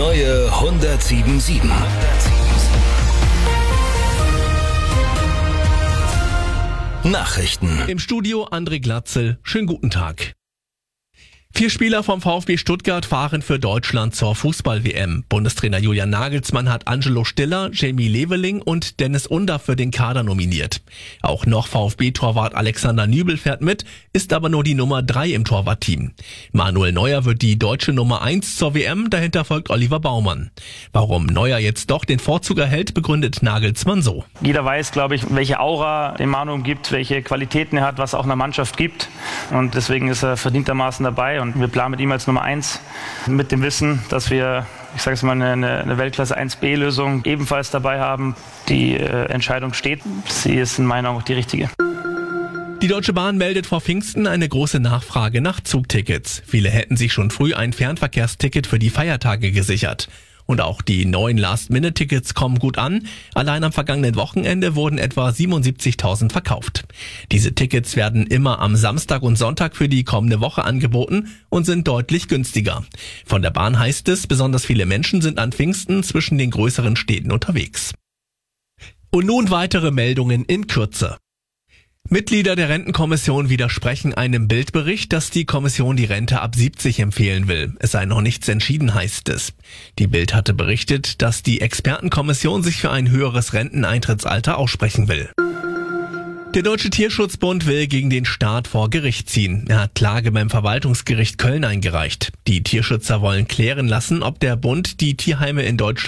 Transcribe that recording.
neue 107.7. Nachrichten. Im Studio André Glatzel. Schönen guten Tag. 4 Spieler vom VfB Stuttgart fahren für Deutschland zur Fußball-WM. Bundestrainer Julian Nagelsmann hat Angelo Stiller, Jamie Leveling und Dennis Undaff für den Kader nominiert. Auch noch VfB-Torwart Alexander Nübel fährt mit, ist aber nur die Nummer 3 im Torwartteam. Manuel Neuer wird die deutsche Nummer 1 zur WM, dahinter folgt Oliver Baumann. Warum Neuer jetzt doch den Vorzug erhält, begründet Nagelsmann so. Jeder weiß, glaube ich, welche Aura dem Manu umgibt, welche Qualitäten er hat, was er auch einer Mannschaft gibt. Und deswegen ist er verdientermaßen dabei. Und wir planen mit ihm als Nummer 1 mit dem Wissen, dass wir, ich sage es mal, eine Weltklasse 1B-Lösung ebenfalls dabei haben. Die Entscheidung steht. Sie ist in meiner Augen auch die richtige. Die Deutsche Bahn meldet vor Pfingsten eine große Nachfrage nach Zugtickets. Viele hätten sich schon früh ein Fernverkehrsticket für die Feiertage gesichert. Und auch die neuen Last-Minute-Tickets kommen gut an. Allein am vergangenen Wochenende wurden etwa 77.000 verkauft. Diese Tickets werden immer am Samstag und Sonntag für die kommende Woche angeboten und sind deutlich günstiger. Von der Bahn heißt es, besonders viele Menschen sind an Pfingsten zwischen den größeren Städten unterwegs. Und nun weitere Meldungen in Kürze. Mitglieder der Rentenkommission widersprechen einem Bildbericht, dass die Kommission die Rente ab 70 empfehlen will. Es sei noch nichts entschieden, heißt es. Die Bild hatte berichtet, dass die Expertenkommission sich für ein höheres Renteneintrittsalter aussprechen will. Der Deutsche Tierschutzbund will gegen den Staat vor Gericht ziehen. Er hat Klage beim Verwaltungsgericht Köln eingereicht. Die Tierschützer wollen klären lassen, ob der Bund die Tierheime in Deutschland